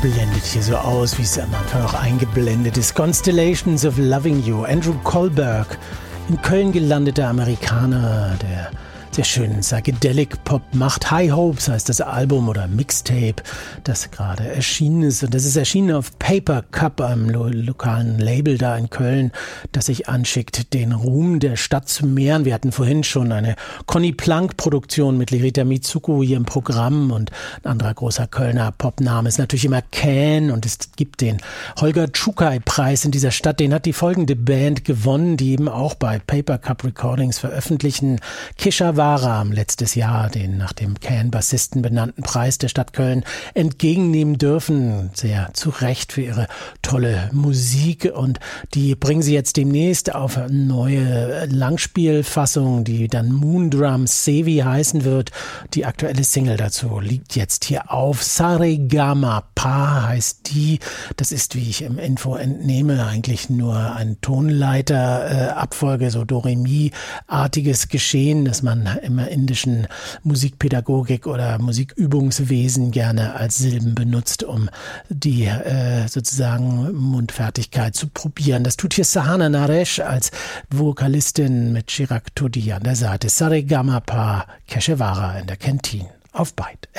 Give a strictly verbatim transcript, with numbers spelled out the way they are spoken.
blendet hier so aus, wie es am Anfang auch eingeblendet ist. Constellations of Loving You. Andrew Kohlberg, in Köln gelandeter Amerikaner, der sehr schönen Psychedelic-Pop macht. High Hopes heißt das Album oder Mixtape, das gerade erschienen ist. Und das ist erschienen auf Paper Cup, einem lo- lokalen Label da in Köln, das sich anschickt, den Ruhm der Stadt zu mehren. Wir hatten vorhin schon eine Conny Plank-Produktion mit Lerita Mitsuko hier im Programm, und ein anderer großer Kölner Popname ist natürlich immer Can, und es gibt den Holger Czukay-Preis in dieser Stadt. Den hat die folgende Band gewonnen, die eben auch bei Paper Cup Recordings veröffentlichen. Kesha haben letztes Jahr den nach dem Can-Bassisten benannten Preis der Stadt Köln entgegennehmen dürfen. Sehr zu Recht für ihre tolle Musik. Und die bringen sie jetzt demnächst auf eine neue Langspielfassung, die dann Moondrum Sevi heißen wird. Die aktuelle Single dazu liegt jetzt hier auf. Saregama Pa heißt die. Das ist, wie ich im Info entnehme, eigentlich nur ein Tonleiter-Abfolge, äh, so Do-Re-Mi-artiges Geschehen, das man im indischen Musikpädagogik oder Musikübungswesen gerne als Silben benutzt, um die äh, sozusagen Mundfertigkeit zu probieren. Das tut hier Sahana Naresh als Vokalistin mit Chirag Todi an der Seite. Saregama Pa Keshawara in der Kantine auf Byte.